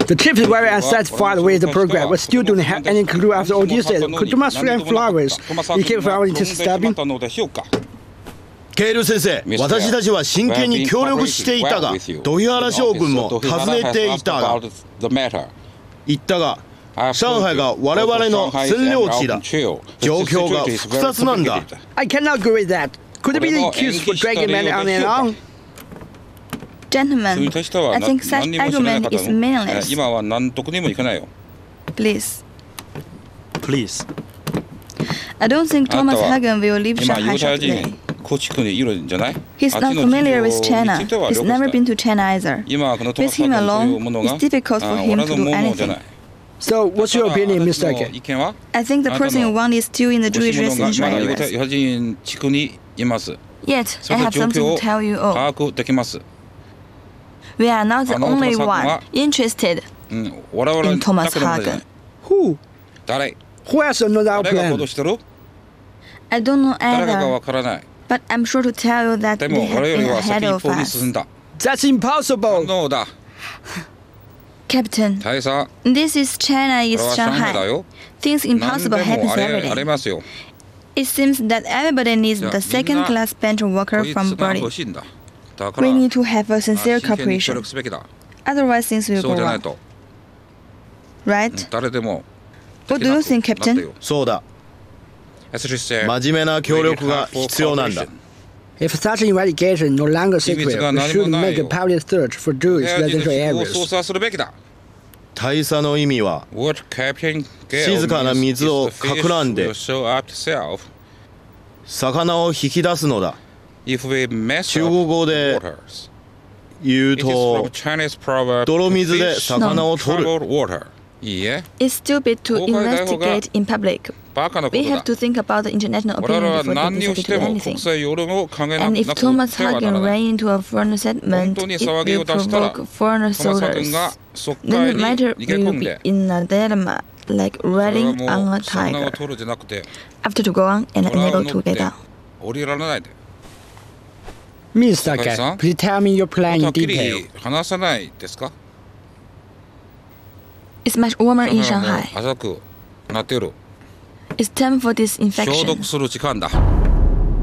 The chief is very unsatisfied with the program, but still don't have any clue after all this. Could you must friend flowers? You keep flowering to stabbing. ケール先生、私たちは真剣に協力していたが、ドヒハラ将軍も尋ねていたが、言ったが、上海が我々の占領地だ。状況が複雑なんだ。 I cannot agree with that. Could it be the excuse for dragging men on and on? Gentlemen, I think such argument is meaningless. Please. I don't think Thomas Hagen will leave Shanghai today. He's not familiar with China. He's never been to China either. With him alone, it's difficult for him to do anything. So, what's your opinion, Mr. Ake? I think the person you want is still in the Jewish residential areas. Yet, I have something to tell you all. We are not the only one interested in Thomas Hagen. Who? Who else knows our plan? I don't know either, but I'm sure to tell you that they have been ahead of us. That's impossible. Captain, this is China, is Shanghai. Things impossible happen every day. It seems that everybody needs the second-class bench worker from Berlin. We need to have a sincere cooperation. Otherwise, things will go wrong. Right? What do you think, Captain? そうだ。真面目な協力が必要なんだ。 If such an investigation no longer secret, we should make a public search for Jewish residential areas. 大佐の意味は、静かな水をかく乱で、魚を引き出すのだ。中国語で言うと、泥水で魚を取る。 It's stupid to investigate in public. We have to think about the international opinion before they decide to do anything. And if Thomas Hagen ran into a foreign settlement, it will provoke foreign soldiers. Then the matter will be in a dilemma, like riding on a tiger. After to go on and unable to get down. Mr. Ake, please tell me your plan in detail. It's much warmer in Shanghai. It's time for disinfection.